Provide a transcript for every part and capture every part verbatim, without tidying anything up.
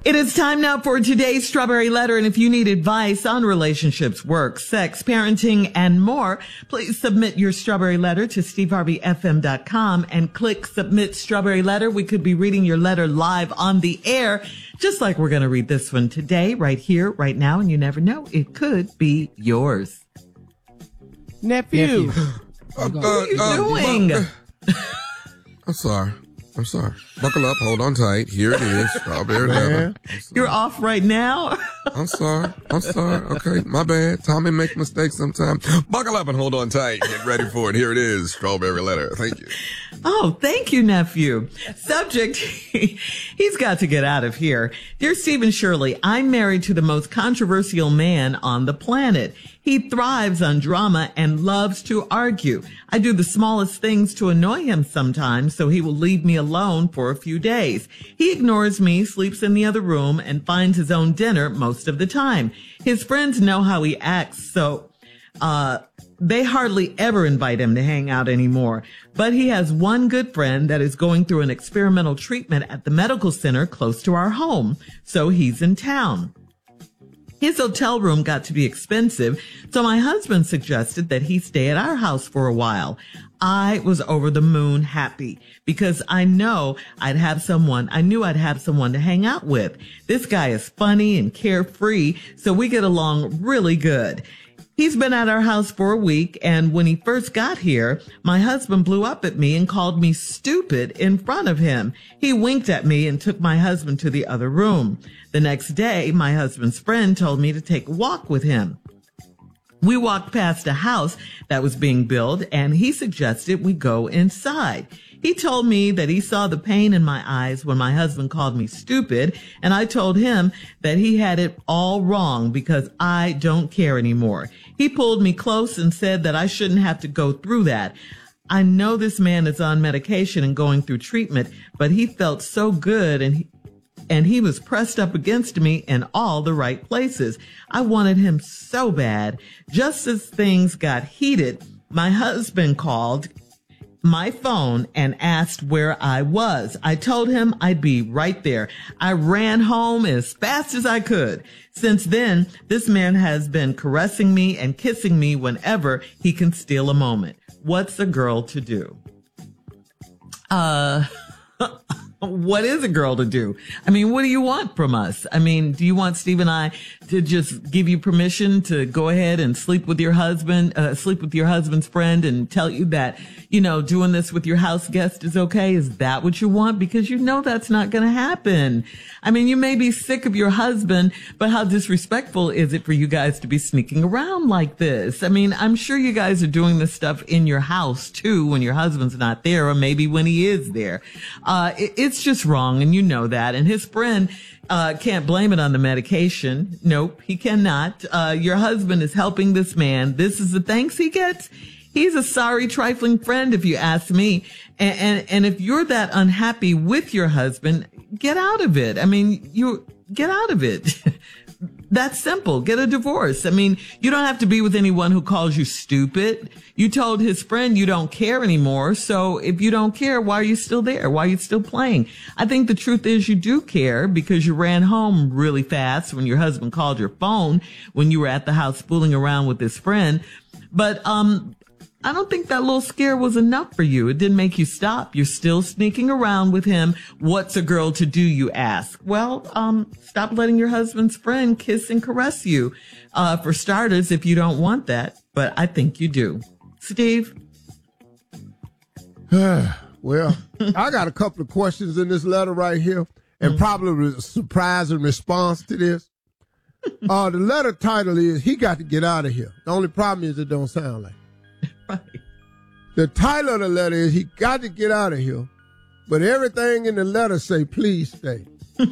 It is time now for today's Strawberry Letter, and if you need advice on relationships, work, sex, parenting, and more, please submit your Strawberry Letter to steve harvey f m dot com and click Submit Strawberry Letter. We could be reading your letter live on the air, just like we're going to read this one today, right here, right now, and you never know, it could be yours. Nephew. Nephew. Uh, what are you uh, doing? Uh, I'm sorry. I'm sorry. Buckle up. Hold on tight. Here it is. Strawberry Letter. You're off right now? I'm sorry. I'm sorry. Okay. My bad. Tommy make mistakes sometimes. Buckle up and hold on tight. Get ready for it. Here it is. Strawberry Letter. Thank you. Oh, thank you, nephew. Subject, he's got to get out of here. Dear Stephen Shirley, I'm married to the most controversial man on the planet. He thrives on drama and loves to argue. I do the smallest things to annoy him sometimes, so he will leave me alone for a few days. He ignores me, sleeps in the other room, and finds his own dinner most of the time. His friends know how he acts, so uh they hardly ever invite him to hang out anymore. But he has one good friend that is going through an experimental treatment at the medical center close to our home, so he's in town. His hotel room got to be expensive, so my husband suggested that he stay at our house for a while. I was over the moon happy because I know I'd have someone, I knew I'd have someone to hang out with. This guy is funny and carefree, so we get along really good. He's been at our house for a week, and when he first got here, my husband blew up at me and called me stupid in front of him. He winked at me and took my husband to the other room. The next day, my husband's friend told me to take a walk with him. We walked past a house that was being built, and he suggested we go inside. He told me that he saw the pain in my eyes when my husband called me stupid, and I told him that he had it all wrong because I don't care anymore. He pulled me close and said that I shouldn't have to go through that. I know this man is on medication and going through treatment, but he felt so good, and he, and he was pressed up against me in all the right places. I wanted him so bad. Just as things got heated, my husband called my phone and asked where I was. I told him I'd be right there. I ran home as fast as I could. Since then, this man has been caressing me and kissing me whenever he can steal a moment. What's a girl to do? Uh... What is a girl to do? I mean, what do you want from us? I mean, do you want Steve and I to just give you permission to go ahead and sleep with your husband, uh, sleep with your husband's friend and tell you that, you know, doing this with your house guest is okay? Is that what you want? Because you know that's not going to happen. I mean, you may be sick of your husband, but how disrespectful is it for you guys to be sneaking around like this? I mean, I'm sure you guys are doing this stuff in your house too when your husband's not there, or maybe when he is there. Uh, it, it's just wrong, and you know that. And his friend uh can't blame it on the medication. Nope, he cannot. Uh your husband is helping this man. This is the thanks he gets. He's a sorry, trifling friend, if you ask me. And, and, and if you're that unhappy with your husband, get out of it. I mean, you get out of it. That's simple. Get a divorce. I mean, you don't have to be with anyone who calls you stupid. You told his friend you don't care anymore. So if you don't care, why are you still there? Why are you still playing? I think the truth is you do care because you ran home really fast when your husband called your phone when you were at the house fooling around with his friend. But, um, I don't think that little scare was enough for you. It didn't make you stop. You're still sneaking around with him. What's a girl to do, you ask? Well, um, stop letting your husband's friend kiss and caress you. Uh, for starters, if you don't want that. But I think you do. Steve? Well, I got a couple of questions in this letter right here, and mm-hmm. probably a surprising response to this. Uh, the letter title is, He Got to Get Out of Here. The only problem is it don't sound like it. Right. The title of the letter is He Got to Get Out of Here, but everything in the letter say, please stay.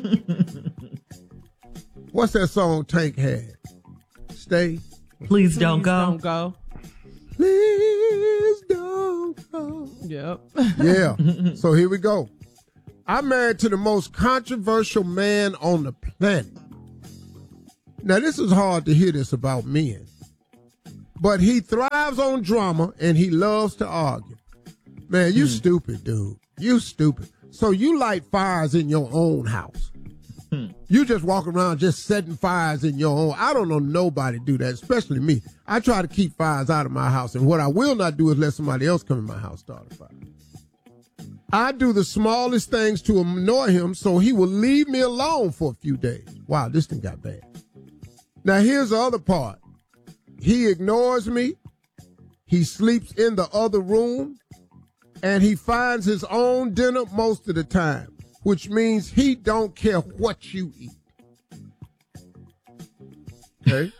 What's that song Tank had? Stay. Please, Please don't go. Don't go. Please don't go. Yep. Yeah. So here we go. I'm married to the most controversial man on the planet. Now, this is hard to hear this about men. But he thrives on drama, and he loves to argue. Man, you mm. stupid, dude. You stupid. So you light fires in your own house. Mm. You just walk around just setting fires in your own. I don't know nobody do that, especially me. I try to keep fires out of my house, and what I will not do is let somebody else come in my house start a fire. I do the smallest things to annoy him so he will leave me alone for a few days. Wow, this thing got bad. Now, here's the other part. He ignores me. He sleeps in the other room. And he finds his own dinner most of the time, which means he don't care what you eat. Okay?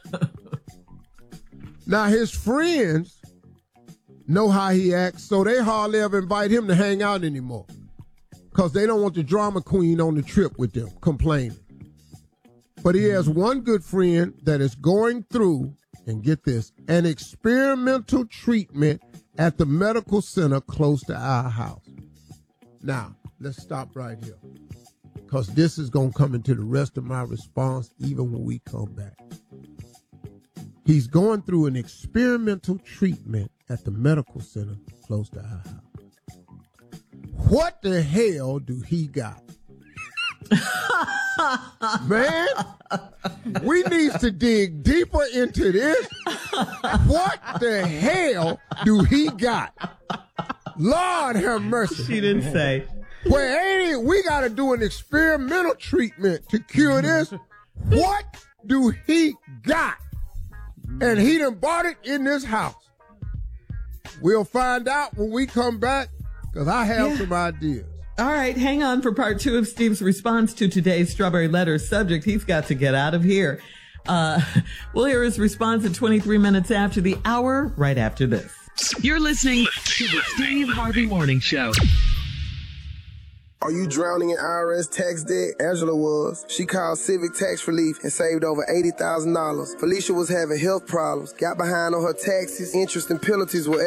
Now, his friends know how he acts, so they hardly ever invite him to hang out anymore because they don't want the drama queen on the trip with them complaining. But he has one good friend that is going through, and get this, an experimental treatment at the medical center close to our house. Now, let's stop right here because this is going to come into the rest of my response even when we come back. He's going through an experimental treatment at the medical center close to our house. What the hell do he got? Man, we need to dig deeper into this. What the hell do he got? Lord have mercy. She didn't say. Well, ain't it? We got to do an experimental treatment to cure this. What do he got? And he done bought it in this house. We'll find out when we come back because I have yeah. some ideas. All right, hang on for part two of Steve's response to today's Strawberry Letter subject. He's got to get out of here. Uh, we'll hear his response at twenty-three minutes after the hour, right after this. You're listening to the Steve Harvey Morning Show. Are you drowning in I R S tax debt? Angela was. She called Civic Tax Relief and saved over eighty thousand dollars. Felicia was having health problems, got behind on her taxes, interest and penalties were